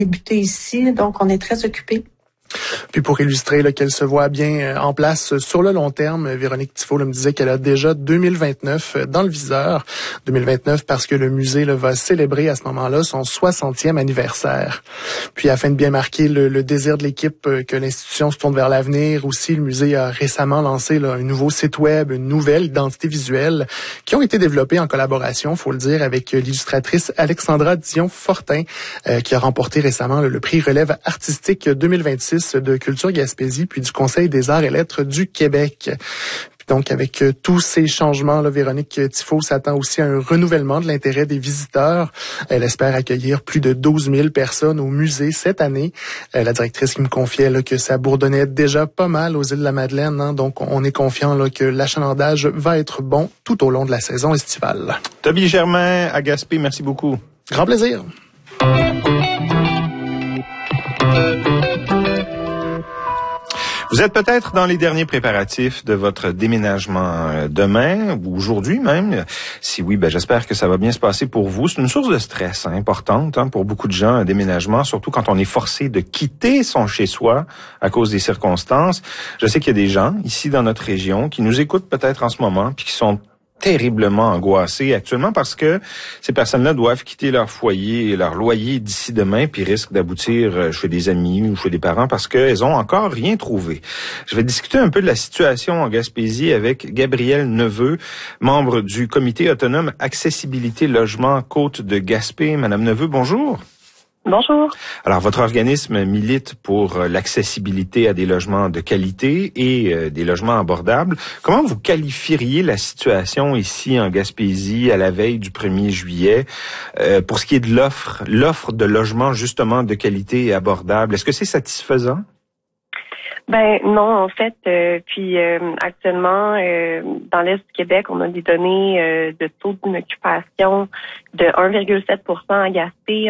débuté ici, donc on est très occupés. Puis pour illustrer qu'elle se voit bien en place sur le long terme, Véronique Thifault me disait qu'elle a déjà 2029 dans le viseur. 2029 parce que le musée va célébrer à ce moment-là son 60e anniversaire. Puis afin de bien marquer le désir de l'équipe que l'institution se tourne vers l'avenir, aussi le musée a récemment lancé un nouveau site web, une nouvelle identité visuelle qui ont été développées en collaboration, faut le dire, avec l'illustratrice Alexandra Dion-Fortin qui a remporté récemment le prix Relève artistique 2026 de Culture Gaspésie, puis du Conseil des arts et lettres du Québec. Puis donc, avec tous ces changements, Véronique Thifault s'attend aussi à un renouvellement de l'intérêt des visiteurs. Elle espère accueillir plus de 12 000 personnes au musée cette année. La directrice qui me confiait que ça bourdonnait déjà pas mal aux îles de la Madeleine. Donc, on est confiant que l'achalandage va être bon tout au long de la saison estivale. Toby Germain à Gaspé, merci beaucoup. Grand plaisir. Vous êtes peut-être dans les derniers préparatifs de votre déménagement demain ou aujourd'hui même. Si oui, j'espère que ça va bien se passer pour vous. C'est une source de stress importante pour beaucoup de gens, un déménagement, surtout quand on est forcé de quitter son chez-soi à cause des circonstances. Je sais qu'il y a des gens ici dans notre région qui nous écoutent peut-être en ce moment puis qui sont terriblement angoissés actuellement parce que ces personnes-là doivent quitter leur foyer et leur loyer d'ici demain puis risquent d'aboutir chez des amis ou chez des parents parce qu'elles ont encore rien trouvé. Je vais discuter un peu de la situation en Gaspésie avec Gabrielle Neveu, membre du comité autonome accessibilité logement Côte de Gaspé. Madame Neveu, bonjour. Bonjour. Alors, votre organisme milite pour l'accessibilité à des logements de qualité et des logements abordables. Comment vous qualifieriez la situation ici en Gaspésie à la veille du 1er juillet pour ce qui est de l'offre de logements justement de qualité et abordable? Est-ce que c'est satisfaisant? Non, en fait, actuellement, dans l'Est du Québec, on a des données de taux d'occupation de 1,7% à Gaspé,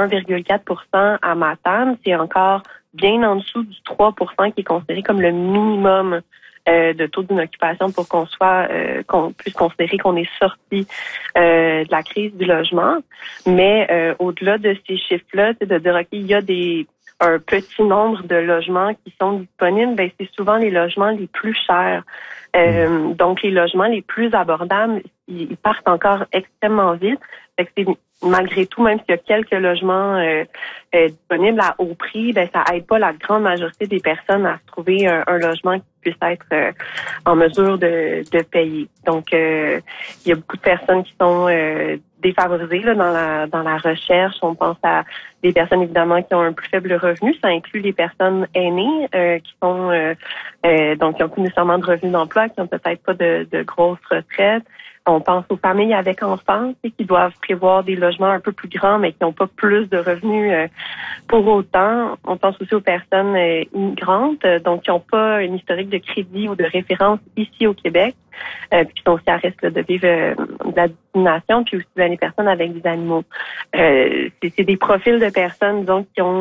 1,4% à Matane. C'est encore bien en dessous du 3% qui est considéré comme le minimum de taux d'occupation pour qu'on puisse considérer qu'on est sorti de la crise du logement. Mais au-delà de ces chiffres-là, c'est de dire, OK, il y a un petit nombre de logements qui sont disponibles, c'est souvent les logements les plus chers. Donc, les logements les plus abordables, ils partent encore extrêmement vite. Fait que c'est malgré tout, même s'il y a quelques logements disponibles à haut prix, ça aide pas la grande majorité des personnes à se trouver un logement qui puisse être en mesure de payer. Donc, il y a beaucoup de personnes qui sont défavorisées dans la recherche. On pense à des personnes évidemment qui ont un plus faible revenu. Ça inclut les personnes aînées qui sont donc qui n'ont plus nécessairement de revenus d'emploi, qui n'ont peut-être pas de grosses retraites. On pense aux familles avec enfants qui doivent prévoir des logements un peu plus grands, mais qui n'ont pas plus de revenus pour autant. On pense aussi aux personnes immigrantes, donc qui n'ont pas une historique de crédit ou de référence ici au Québec, puis qui sont aussi à risque de vivre de la discrimination, puis aussi les personnes avec des animaux. C'est des profils de personnes, disons,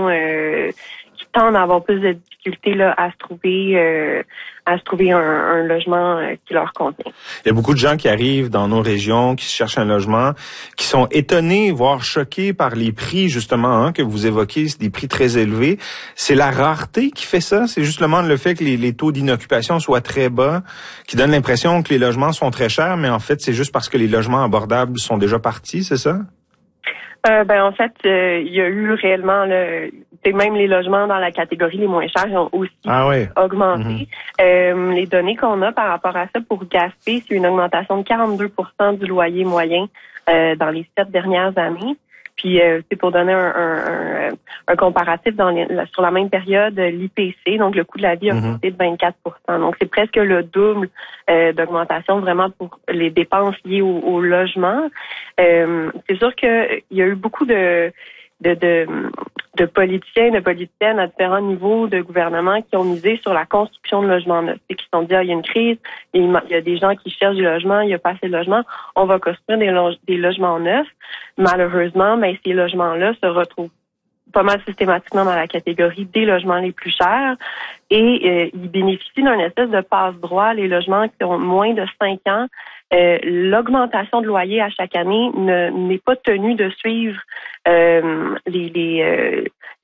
qui tendent à avoir plus de difficultés à se trouver un logement qui leur convient. Il y a beaucoup de gens qui arrivent dans nos régions, qui cherchent un logement, qui sont étonnés, voire choqués par les prix justement que vous évoquez, c'est des prix très élevés. C'est la rareté qui fait ça? C'est justement le fait que les taux d'inoccupation soient très bas, qui donne l'impression que les logements sont très chers, mais en fait, c'est juste parce que les logements abordables sont déjà partis, c'est ça? En fait, il y a eu réellement même les logements dans la catégorie les moins chers ont aussi augmenté. Les données qu'on a par rapport à ça pour Gaspé, c'est une augmentation de 42% du loyer moyen dans les 7 dernières années. Puis c'est pour donner un comparatif sur la même période, l'IPC, donc le coût de la vie a augmenté de 24%. Donc c'est presque le double d'augmentation vraiment pour les dépenses liées au logement. C'est sûr qu'il y a eu beaucoup de politiciens et de politiciennes à différents niveaux de gouvernement qui ont misé sur la construction de logements neufs. Et qui se sont dit, il y a une crise, il y a des gens qui cherchent du logement, il n'y a pas assez de logements, on va construire des logements neufs. Malheureusement, ces logements-là se retrouvent pas mal systématiquement dans la catégorie des logements les plus chers et ils bénéficient d'un espèce de passe-droit. Les logements qui ont moins de 5 ans, l'augmentation de loyer à chaque année n'est pas tenue de suivre les